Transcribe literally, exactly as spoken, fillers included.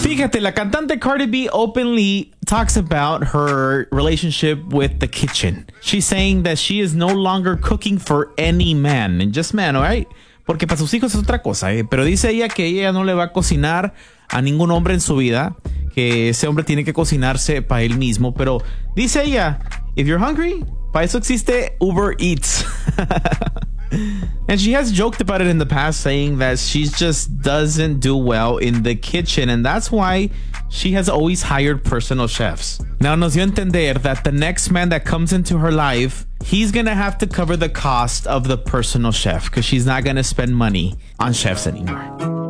Fíjate, la cantante Cardi B openly talks about her relationship with the kitchen. She's saying that she is no longer cooking for any man, and just man, right? Porque para sus hijos es otra cosa, ¿eh? Pero dice ella que ella no le va a cocinar a ningún hombre en su vida, que ese hombre tiene que cocinarse para él mismo. Pero dice ella, if you're hungry, para eso existe Uber Eats. And she has joked about it in the past, saying that she just doesn't do well in the kitchen, and that's why she has always hired personal chefs. Now, nos dio a entender that the next man that comes into her life, he's gonna have to cover the cost of the personal chef, because she's not gonna spend money on chefs anymore.